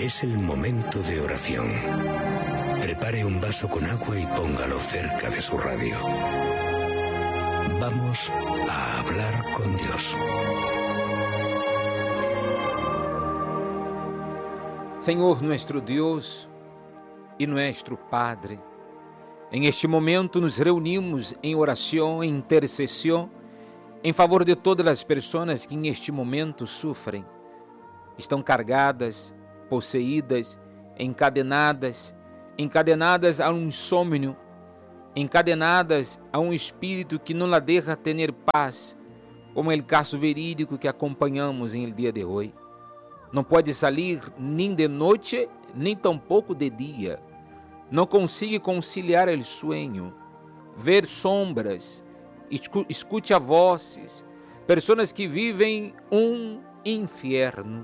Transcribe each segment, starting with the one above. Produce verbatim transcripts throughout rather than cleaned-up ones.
Es el momento de oración. Prepare un vaso con agua y póngalo cerca de su radio. Vamos a hablar con Dios. Senhor nuestro Deus e nuestro Padre, em este momento nos reunimos em oração, em intercessão, em favor de todas as pessoas que neste momento sofrem, estão carregadas, possuídas, encadenadas, encadenadas a um insômnio, encadenadas a um espírito que não la deixa ter paz, como é o caso verídico que acompanhamos em el dia de hoje. Não pode sair nem de noite, nem tampouco de dia. Não consegue conciliar o sonho, ver sombras, escute a vozes, pessoas que vivem um inferno.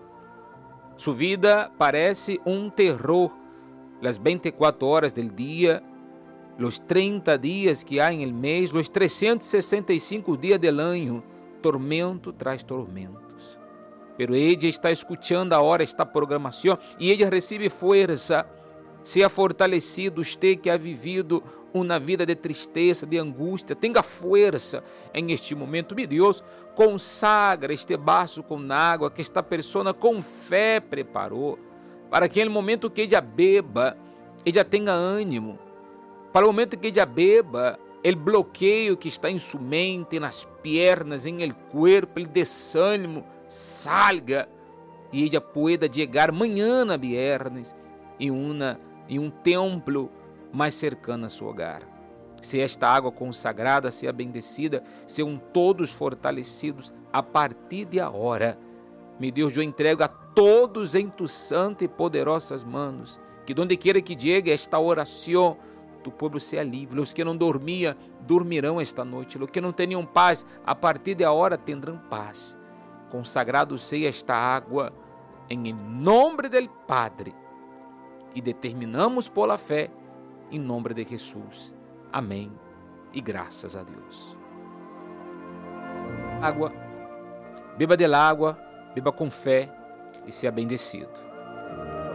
Sua vida parece um terror. As vinte e quatro horas do dia, os trinta dias que há em el mês, os trezentos e sessenta e cinco dias do ano, tormento tras tormentos. Pero ella está escutando agora esta programação e ella recebe força. Seja fortalecido, usted que ha vivido uma vida de tristeza, de angústia, tenha força em este momento. Meu Deus, consagra este vaso com água que esta pessoa com fé preparou, para que no momento que ella beba, ella tenha ânimo. Para o momento que ella beba, o bloqueio que está em sua mente, nas pernas, em el corpo, o desânimo, salga e ella pueda chegar amanhã, viernes, em uma em um templo mais cercano a seu hogar. Se esta água consagrada seja bendecida, sejam todos fortalecidos a partir de agora. Meu Deus, eu entrego a todos em tu santa e poderosas manos, que donde quiera que chegue esta oração, tu povo seja livre. Os que não dormiam, dormirão esta noite. Os que não tinham paz, a partir de agora terão paz. Consagrado seja esta água, em nome do Padre, e determinamos por la fé, em nome de Jesus. Amém. E graças a Deus. Água, beba del água, beba com fé e seja bendecido.